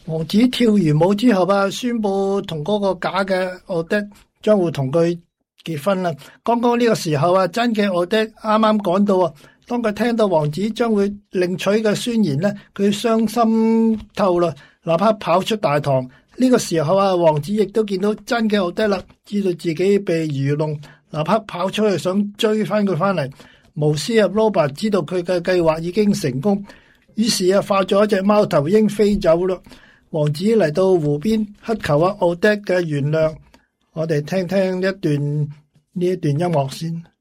王子跳完舞之後啊，宣布同嗰個假嘅奧黛將會同佢結婚啦。剛剛呢個時候啊，真嘅奧黛啱啱趕到啊。當佢聽到王子將會領取嘅宣言呢，佢傷心透啦，立刻跑出大堂。呢個時候啊，王子亦都見到真嘅奧黛啦，知道自己被愚弄，立刻跑出去想追翻佢翻嚟。巫師啊羅伯知道佢嘅計劃已經成功，於是啊化咗一隻貓頭鷹飛走咯。王子嚟到湖邊乞求奧黛嘅原諒。我哋聽聽呢一段音樂先。